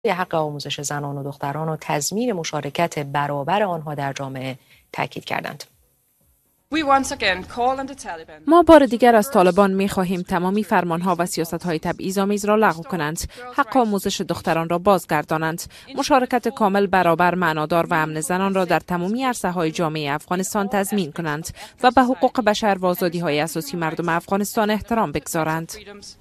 حق آموزش زنان و دختران و تضمین مشارکت برابر آنها در جامعه تاکید کردند. ما بار دیگر از طالبان می‌خواهیم تمامی فرمانها و سیاست‌های تبعیض‌آمیز را لغو کنند، حق آموزش دختران را بازگردانند، مشارکت کامل برابر، معنادار و امن زنان را در تمامی عرصه‌های جامعه افغانستان تضمین کنند و به حقوق بشر و آزادی‌های اساسی مردم افغانستان احترام بگذارند.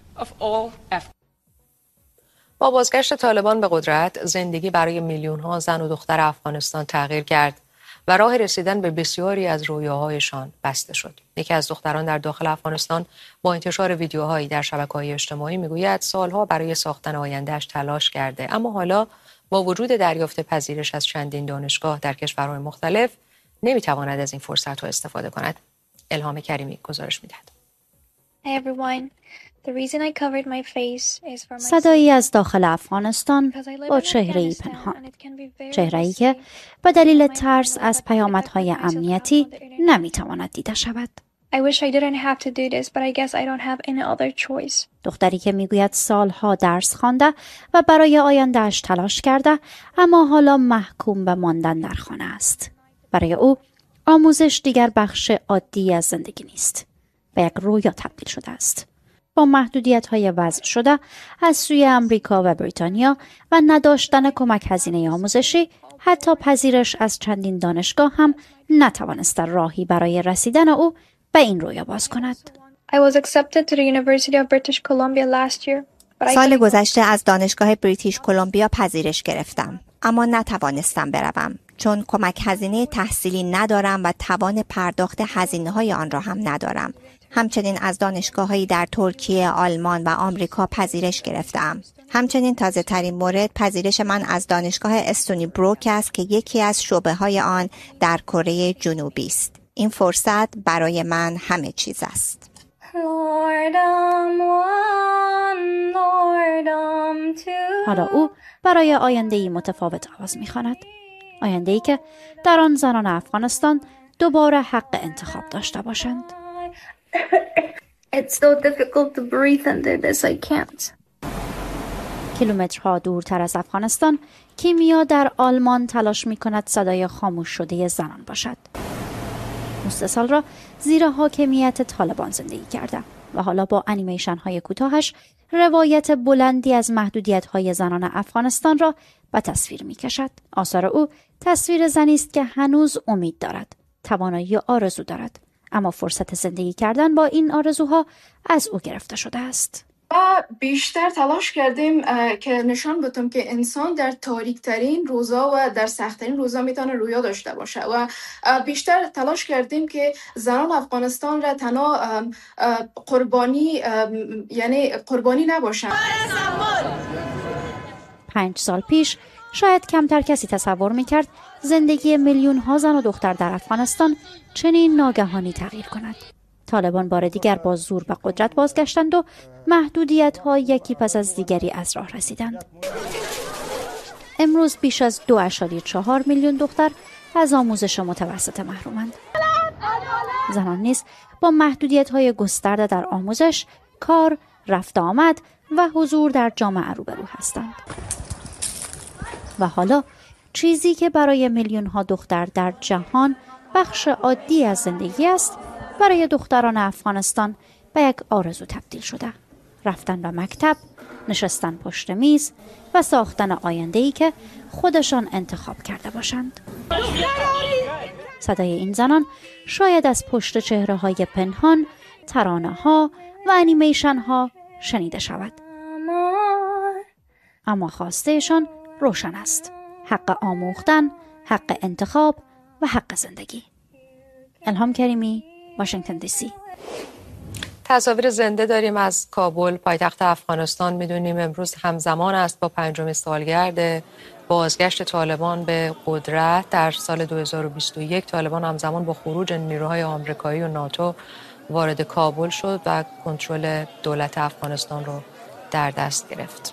با بازگشت طالبان به قدرت، زندگی برای میلیون‌ها زن و دختر افغانستان تغییر کرد و راه رسیدن به بسیاری از رویاهایشان بسته شد. یکی از دختران در داخل افغانستان با انتشار ویدیوهایی در شبکه‌های اجتماعی میگوید سالها برای ساختن آینده‌اش تلاش کرده، اما حالا با وجود دریافت پذیرش از چندین دانشگاه در کشورهای مختلف نمیتواند از این فرصت‌ها استفاده کند. الهام کریمی گزارش می‌دهد. صدایی از داخل افغانستان با چهره‌ای پنهان، چهره‌ای که به دلیل ترس از پیامدهای امنیتی نمیتواند دیده شود. دختری که میگوید سالها درس خوانده و برای آینده‌اش تلاش کرده، اما حالا محکوم به ماندن در خانه است. برای او آموزش دیگر بخش عادی از زندگی نیست، به یک رویا تبدیل شده است. با محدودیت‌های وضع شده از سوی امریکا و بریتانیا و نداشتن کمک هزینه آموزشی، حتی پذیرش از چندین دانشگاه هم نتوانست راهی برای رسیدن او به این رویا باز کند. سال گذشته از دانشگاه بریتیش کلمبیا پذیرش گرفتم، اما نتوانستم بروم چون کمک هزینه تحصیلی ندارم و توان پرداخت هزینه‌های آن را هم ندارم. همچنین از دانشگاه‌هایی در ترکیه، آلمان و آمریکا پذیرش گرفتم. همچنین تازه ترین مورد پذیرش من از دانشگاه استونی بروک است که یکی از شعبه‌های آن در کره جنوبی است. این فرصت برای من همه چیز است. حالا او برای آینده‌ای متفاوت آواز می‌خواند. آینده‌ای که در آن زنان افغانستان دوباره حق انتخاب داشته باشند. It's so difficult to breathe under this. I can't. کیلومترها دورتر از افغانستان، کیمیا در آلمان تلاش می‌کند صدای خاموش شده زنان باشد. نصف سال را زیر حاکمیت طالبان زندگی کرده و حالا با انیمیشن‌های کوتاهش روایت بلندی از محدودیت‌های زنان افغانستان را به تصویر می‌کشد. آثار او تصویر زنی است که هنوز امید دارد، توانایی و آرزو دارد، اما فرصت زندگی کردن با این آرزوها از او گرفته شده است. بیشتر تلاش کردیم که نشان بدیم که انسان در تاریک‌ترین روزا و در سخت‌ترین روزا میتونه رویا داشته باشه و بیشتر تلاش کردیم که زنان افغانستان را تنها قربانی نباشند. 5 سال پیش شاید کمتر کسی تصور میکرد زندگی میلیون ها زن و دختر در افغانستان چنین ناگهانی تغییر کند. طالبان بار دیگر با زور به قدرت بازگشتند و محدودیت ها یکی پس از دیگری از راه رسیدند. امروز بیش از 2.4 میلیون دختر از آموزش متوسط محرومند. زنان نیز با محدودیت های گسترده در آموزش، کار، رفت آمد و حضور در جامعه روبرو هستند. و حالا چیزی که برای میلیون ها دختر در جهان بخش عادی از زندگی است، برای دختران افغانستان به یک آرزو تبدیل شده. رفتن به مکتب، نشستن پشت میز و ساختن آینده‌ای که خودشان انتخاب کرده باشند. صدای این زنان شاید از پشت چهره‌های پنهان، ترانه‌ها و انیمیشن‌ها شنیده شود. اما خواستهشان روشن است: حق آموختن، حق انتخاب و حق زندگی. الهام کریمی، واشنگتن دی سی. تصاویر زنده داریم از کابل، پایتخت افغانستان. میدونیم امروز همزمان است با 5مین سالگرد بازگشت طالبان به قدرت. در سال 2021 طالبان همزمان با خروج نیروهای آمریکایی و ناتو وارد کابل شد و کنترل دولت افغانستان رو در دست گرفت.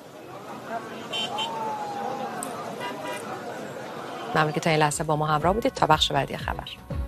ممنون که تا این لحظه با ما همراه بودید. تا بخش بعدی خبر.